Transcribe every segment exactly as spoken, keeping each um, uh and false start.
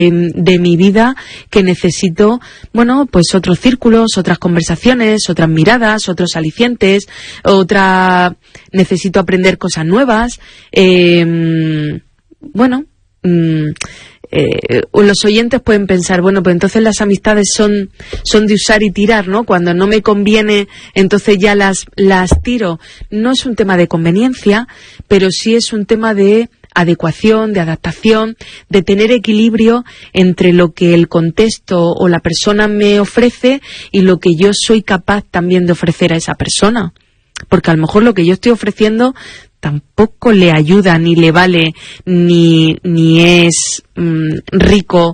de mi vida que necesito, bueno, pues otros círculos, otras conversaciones, otras miradas, otros alicientes, otra, necesito aprender cosas nuevas, eh, bueno, mm, eh, los oyentes pueden pensar, bueno, pues entonces las amistades son, son de usar y tirar, ¿no? Cuando no me conviene, entonces ya las, las tiro. No es un tema de conveniencia, pero sí es un tema de adecuación, de adaptación, de tener equilibrio entre lo que el contexto o la persona me ofrece y lo que yo soy capaz también de ofrecer a esa persona. Porque a lo mejor lo que yo estoy ofreciendo tampoco le ayuda, ni le vale, ni, ni es mmm, rico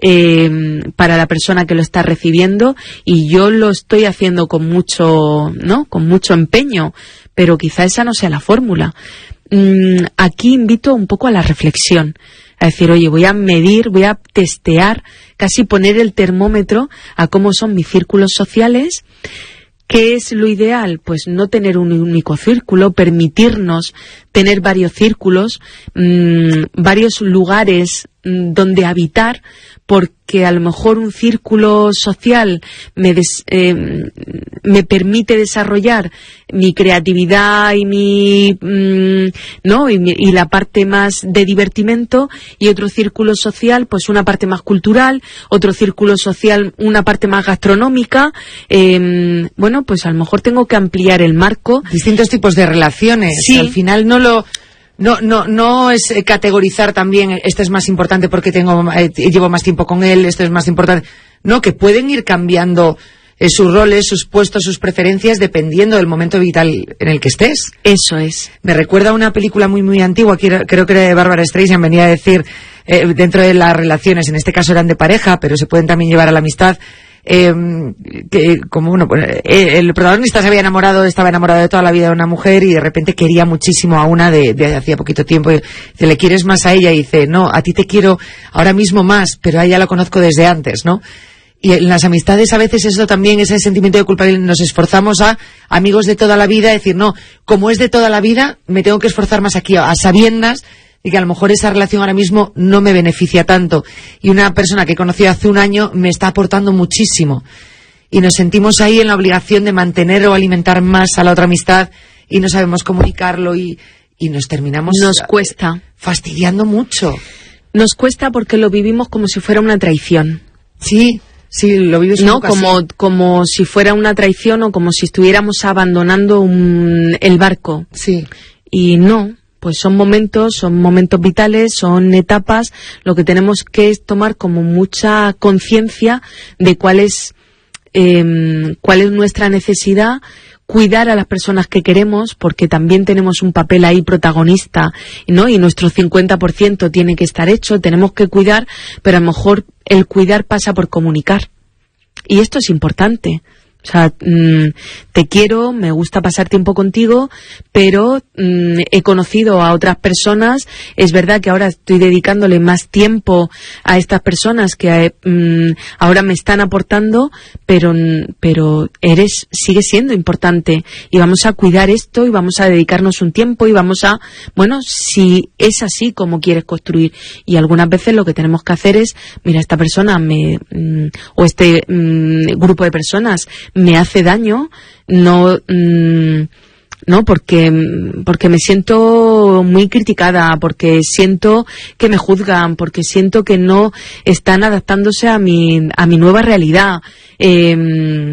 eh, para la persona que lo está recibiendo, y yo lo estoy haciendo con mucho, ¿no? Con mucho empeño, pero quizá esa no sea la fórmula. Aquí invito un poco a la reflexión, a decir, oye, voy a medir, voy a testear, casi poner el termómetro a cómo son mis círculos sociales. ¿Qué es lo ideal? Pues no tener un único círculo, permitirnos tener varios círculos, mmm, varios lugares mmm, donde habitar, porque a lo mejor un círculo social me, des, eh, me permite desarrollar mi creatividad y mi, mmm, ¿no? Y, mi, y la parte más de divertimento, y otro círculo social, pues una parte más cultural, otro círculo social, una parte más gastronómica. Eh, bueno, pues a lo mejor tengo que ampliar el marco. Distintos tipos de relaciones. Sí. Al final no lo... No, no, no es categorizar también, esto es más importante porque tengo, eh, llevo más tiempo con él, esto es más importante. No, que pueden ir cambiando eh, sus roles, sus puestos, sus preferencias, dependiendo del momento vital en el que estés. Eso es. Me recuerda a una película muy, muy antigua, creo, creo que era de Barbara Streisand, venía a decir, eh, dentro de las relaciones, en este caso eran de pareja, pero se pueden también llevar a la amistad. Eh, que, como bueno, eh, el protagonista se había enamorado, estaba enamorado de toda la vida de una mujer, y de repente quería muchísimo a una de, de hacía poquito tiempo, y dice, ¿le quieres más a ella? Y dice, no, a ti te quiero ahora mismo más, pero a ella la conozco desde antes, ¿no? Y en las amistades a veces eso también, ese sentimiento de culpabilidad, nos esforzamos a amigos de toda la vida, decir, no, como es de toda la vida, me tengo que esforzar más aquí, a sabiendas y que a lo mejor esa relación ahora mismo no me beneficia tanto, y una persona que he conocido hace un año me está aportando muchísimo, y nos sentimos ahí en la obligación de mantener o alimentar más a la otra amistad, y no sabemos comunicarlo, y, y nos terminamos nos cuesta fastidiando mucho. Nos cuesta porque lo vivimos como si fuera una traición. Sí, sí, lo vives no como así. Como si fuera una traición, o como si estuviéramos abandonando un, el barco. Sí. Y no. Pues son momentos, son momentos vitales, son etapas. Lo que tenemos que es tomar como mucha conciencia de cuál es, eh, cuál es nuestra necesidad, cuidar a las personas que queremos, porque también tenemos un papel ahí protagonista, ¿no? Y nuestro cincuenta por ciento tiene que estar hecho, tenemos que cuidar, pero a lo mejor el cuidar pasa por comunicar. Y esto es importante. O sea, mmm, te quiero, me gusta pasar tiempo contigo, pero mmm, he conocido a otras personas. Es verdad que ahora estoy dedicándole más tiempo a estas personas que mmm, ahora me están aportando, pero pero eres sigue siendo importante, y vamos a cuidar esto, y vamos a dedicarnos un tiempo, y vamos a, bueno, si es así como quieres construir. Y algunas veces lo que tenemos que hacer es, mira, esta persona me mmm, o este mmm, grupo de personas me hace daño, no mmm, no porque porque me siento muy criticada, porque siento que me juzgan, porque siento que no están adaptándose a mi a mi nueva realidad. Eh,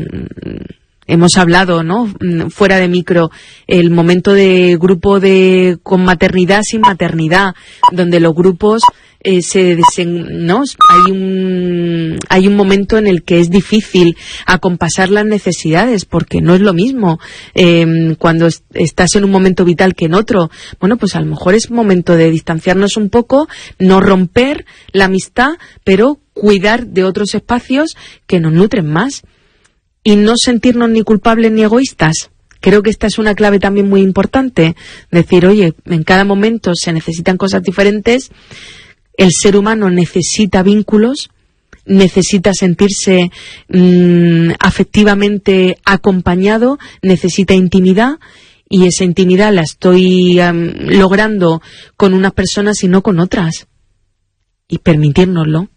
hemos hablado, ¿no?, fuera de micro, el momento de grupo de con maternidad sin maternidad, donde los grupos Eh, se desen, ¿no? hay un hay un momento en el que es difícil acompasar las necesidades, porque no es lo mismo eh, cuando est- estás en un momento vital que en otro. Bueno, pues a lo mejor es momento de distanciarnos un poco, no romper la amistad, pero cuidar de otros espacios que nos nutren más, y no sentirnos ni culpables ni egoístas. Creo que esta es una clave también muy importante, decir, oye, en cada momento se necesitan cosas diferentes. El ser humano necesita vínculos, necesita sentirse mmm, afectivamente acompañado, necesita intimidad, y esa intimidad la estoy um, logrando con unas personas y no con otras. Y permitírnoslo.